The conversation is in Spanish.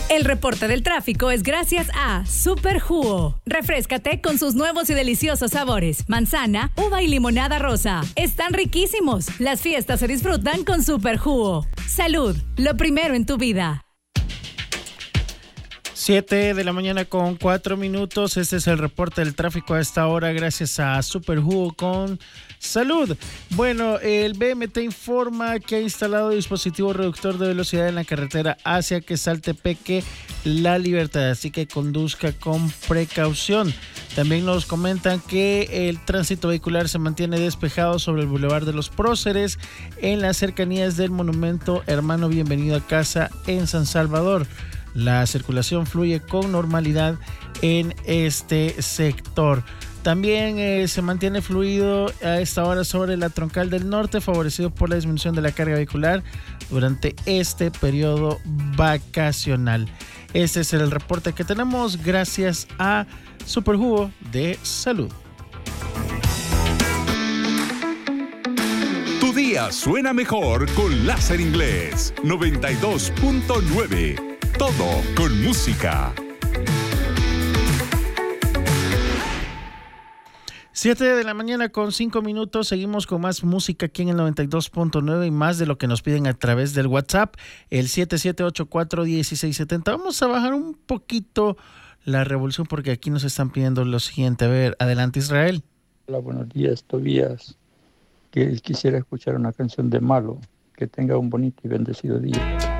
El reporte del tráfico es gracias a Super Jugo. Refréscate con sus nuevos y deliciosos sabores. Manzana, uva y limonada rosa. Están riquísimos. Las fiestas se disfrutan con Super Jugo. Salud, lo primero en tu vida. 7 de la mañana con 4 minutos. Este es el reporte del tráfico a esta hora gracias a Super Jugo con Salud. Bueno, el BMT informa que ha instalado dispositivo reductor de velocidad en la carretera hacia Quesaltepeque La Libertad, así que conduzca con precaución. También nos comentan que el tránsito vehicular se mantiene despejado sobre el Boulevard de los Próceres en las cercanías del monumento Hermano Bienvenido a Casa en San Salvador. La circulación fluye con normalidad en este sector. También se mantiene fluido a esta hora sobre la Troncal del Norte, favorecido por la disminución de la carga vehicular durante este periodo vacacional. Este es el reporte que tenemos gracias a Superjugo de Salud. Tu día suena mejor con Láser Inglés 92.9. Todo con música. 7 de la mañana con 5 minutos. Seguimos con más música aquí en el 92.9 y más de lo que nos piden a través del WhatsApp, el 77841670. Vamos a bajar un poquito la revolución porque aquí nos están pidiendo lo siguiente. A ver, adelante, Israel. Hola, buenos días, Tobías. Quisiera escuchar una canción de Malo. Que tenga un bonito y bendecido día.